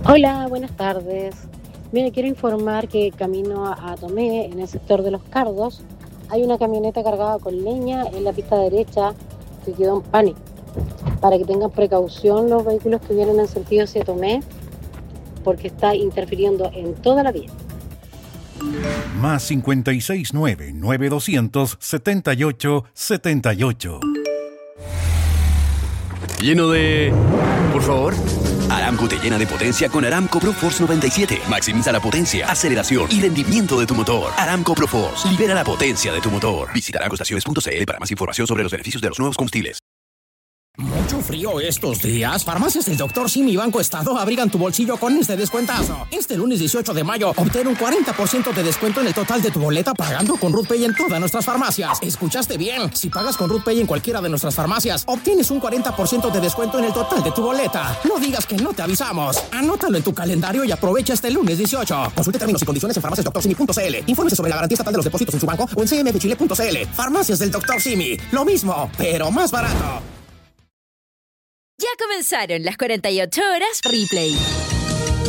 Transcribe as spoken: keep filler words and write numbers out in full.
Hola, buenas tardes. Mire, quiero informar que camino a, a Tomé, en el sector de Los Cardos, hay una camioneta cargada con leña en la pista derecha que quedó en pánico. Para que tengan precaución los vehículos que vienen en sentido hacia Tomé, porque está interfiriendo en toda la vía. Más cincuenta y seis nueve, nueve doscientos, setenta y ocho, setenta y ocho. Lleno de... Por favor. Aramco te llena de potencia con Aramco ProForce noventa y siete. Maximiza la potencia, aceleración y rendimiento de tu motor. Aramco ProForce. Libera la potencia de tu motor. Visita aramco estaciones punto c l para más información sobre los beneficios de los nuevos combustibles. Mucho frío estos días. Farmacias del doctor Simi y Banco Estado abrigan tu bolsillo con este descuentazo. Este lunes dieciocho de mayo, obtén un cuarenta por ciento de descuento en el total de tu boleta pagando con RuthPay en todas nuestras farmacias. ¿Escuchaste bien? Si pagas con RuthPay en cualquiera de nuestras farmacias, obtienes un cuarenta por ciento de descuento en el total de tu boleta. No digas que no te avisamos. Anótalo en tu calendario y aprovecha este lunes dieciocho. Consulte términos y condiciones en farmacias doctor simi punto c l. Infórmese sobre la garantía estatal de los depósitos en su banco o en c m f chile punto c l. Farmacias del doctor Simi. Lo mismo, pero más barato. Ya comenzaron las cuarenta y ocho horas Replay.